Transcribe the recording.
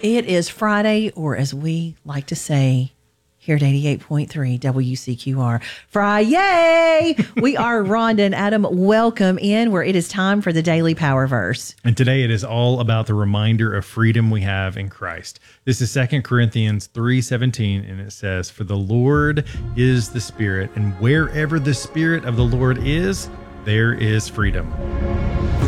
It is Friday, or as we like to say here at 88.3 WCQR, Friday. We are Rhonda and Adam. Welcome in where it is time for the Daily Power Verse. And today it is all about the reminder of freedom we have in Christ. This is 2 Corinthians 3:17, and it says, "For the Lord is the Spirit, and wherever the Spirit of the Lord is, there is freedom."